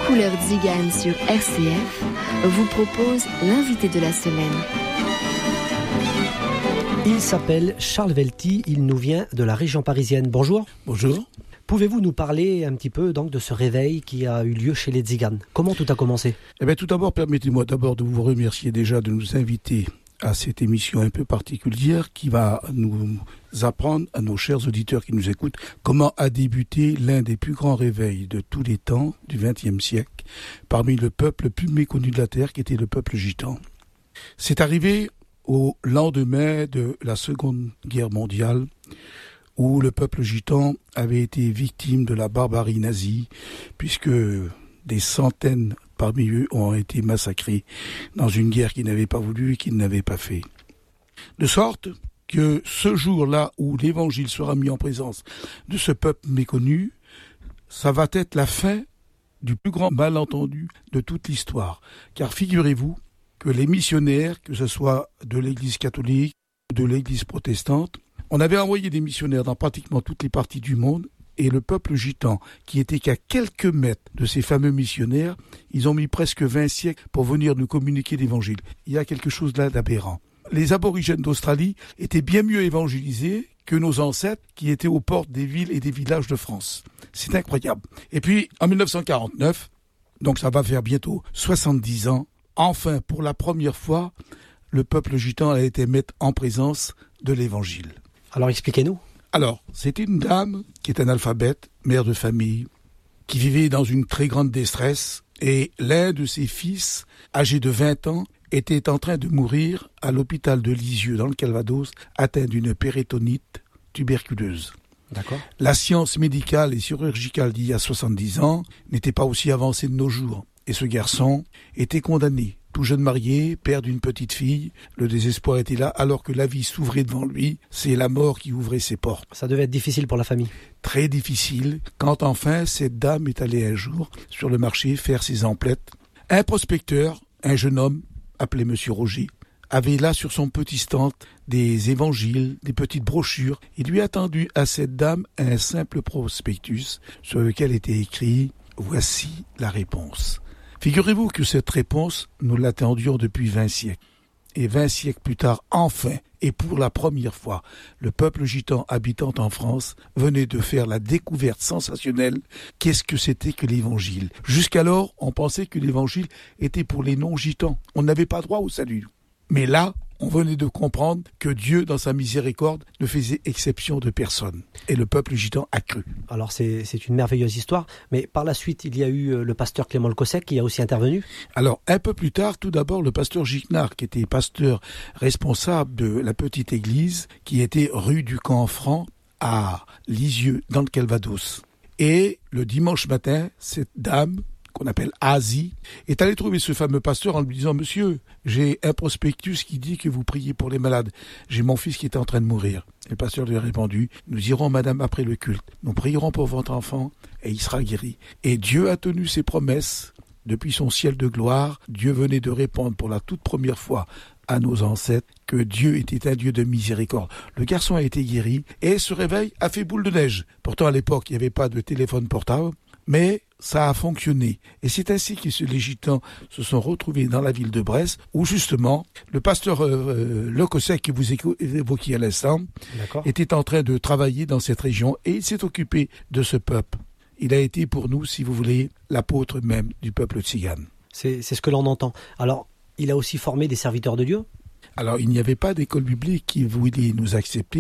Couleur Tzigane sur RCF vous propose l'invité de la semaine. Il s'appelle Charles Velty, il nous vient de la région parisienne. Bonjour. Bonjour. Pouvez-vous nous parler un petit peu donc de ce réveil qui a eu lieu chez les Tziganes ? Comment tout a commencé ? Tout d'abord, permettez-moi de vous remercier déjà de nous inviter à cette émission un peu particulière qui va nous apprendre, à nos chers auditeurs qui nous écoutent, comment a débuté l'un des plus grands réveils de tous les temps du XXe siècle parmi le peuple le plus méconnu de la Terre qui était le peuple gitan. C'est arrivé au lendemain de la Seconde Guerre mondiale où le peuple gitan avait été victime de la barbarie nazie puisque des centaines parmi eux ont été massacrés dans une guerre qu'ils n'avaient pas voulu et qu'ils n'avaient pas fait. De sorte que ce jour-là où l'évangile sera mis en présence de ce peuple méconnu, ça va être la fin du plus grand malentendu de toute l'histoire. Car figurez-vous que les missionnaires, que ce soit de l'église catholique ou de l'église protestante, on avait envoyé des missionnaires dans pratiquement toutes les parties du monde. Et le peuple gitan, qui était qu'à quelques mètres de ces fameux missionnaires, ils ont mis presque 20 siècles pour venir nous communiquer l'évangile. Il y a quelque chose là d'aberrant. Les aborigènes d'Australie étaient bien mieux évangélisés que nos ancêtres qui étaient aux portes des villes et des villages de France. C'est incroyable. Et puis, en 1949, donc ça va faire bientôt 70 ans, enfin, pour la première fois, le peuple gitan a été mis en présence de l'évangile. Alors expliquez-nous. Alors, c'était une dame qui est analphabète, mère de famille, qui vivait dans une très grande détresse et l'un de ses fils, âgé de 20 ans, était en train de mourir à l'hôpital de Lisieux dans le Calvados, atteint d'une péritonite tuberculeuse. D'accord. La science médicale et chirurgicale d'il y a 70 ans n'était pas aussi avancée de nos jours et ce garçon était condamné. Tout jeune marié, père d'une petite fille, le désespoir était là, alors que la vie s'ouvrait devant lui, c'est la mort qui ouvrait ses portes. Ça devait être difficile pour la famille. Très difficile, quand enfin cette dame est allée un jour sur le marché faire ses emplettes. Un prospecteur, un jeune homme, appelé Monsieur Roger, avait là sur son petit stand des évangiles, des petites brochures. Il lui a tendu à cette dame un simple prospectus sur lequel était écrit « Voici la réponse ». Figurez-vous que cette réponse, nous l'attendions depuis 20 siècles. Et 20 siècles plus tard, enfin, et pour la première fois, le peuple gitan habitant en France venait de faire la découverte sensationnelle. Qu'est-ce que c'était que l'évangile ? Jusqu'alors, on pensait que l'évangile était pour les non-gitans. On n'avait pas droit au salut. Mais là, on venait de comprendre que Dieu, dans sa miséricorde, ne faisait exception de personne. Et le peuple gitan a cru. Alors c'est une merveilleuse histoire, mais par la suite, il y a eu le pasteur Clément Le Cossec qui a aussi intervenu. Alors, un peu plus tard, tout d'abord, le pasteur Gignard, qui était pasteur responsable de la petite église, qui était rue du Camp-Franc à Lisieux, dans le Calvados. Et le dimanche matin, cette dame, qu'on appelle Asie, est allé trouver ce fameux pasteur en lui disant « Monsieur, j'ai un prospectus qui dit que vous priez pour les malades. J'ai mon fils qui est en train de mourir. » Et le pasteur lui a répondu « Nous irons, madame, après le culte. Nous prierons pour votre enfant et il sera guéri. » Et Dieu a tenu ses promesses. Depuis son ciel de gloire, Dieu venait de répondre pour la toute première fois à nos ancêtres que Dieu était un Dieu de miséricorde. Le garçon a été guéri et ce réveil a fait boule de neige. Pourtant, à l'époque, il n'y avait pas de téléphone portable, mais ça a fonctionné. Et c'est ainsi que les gitans se sont retrouvés dans la ville de Brest, où justement, le pasteur Le Cossec, que vous évoquiez à l'instant, était en train de travailler dans cette région et il s'est occupé de ce peuple. Il a été pour nous, si vous voulez, l'apôtre même du peuple tzigane. C'est ce que l'on entend. Alors, il a aussi formé des serviteurs de Dieu ? Alors, il n'y avait pas d'école biblique qui voulait nous accepter.